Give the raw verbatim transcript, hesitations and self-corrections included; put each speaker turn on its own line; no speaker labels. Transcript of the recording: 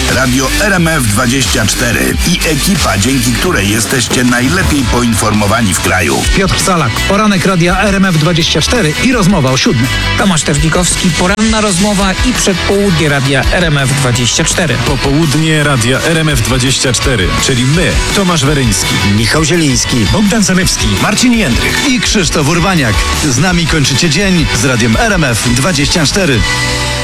Radio R M F dwadzieścia cztery i ekipa, dzięki której jesteście najlepiej poinformowani w kraju.
Piotr Salak, poranek Radia R M F dwadzieścia cztery i rozmowa o siódmej.
Tomasz Terzbikowski, poranna rozmowa i przedpołudnie Radia R M F dwadzieścia cztery.
Popołudnie Radia R M F dwadzieścia cztery, czyli my, Tomasz Weryński,
Michał Zieliński,
Bogdan Zalewski,
Marcin Jędrych
i Krzysztof Urbaniak. Z nami kończycie dzień z Radiem R M F dwadzieścia cztery.